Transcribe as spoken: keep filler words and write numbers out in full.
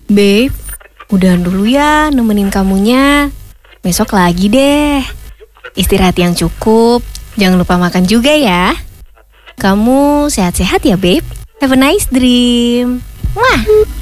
Babe, udahan dulu ya nemenin kamunya. Besok lagi deh. Istirahat yang cukup. Jangan lupa makan juga ya. Kamu sehat-sehat ya, babe. Have a nice dream. Mwah.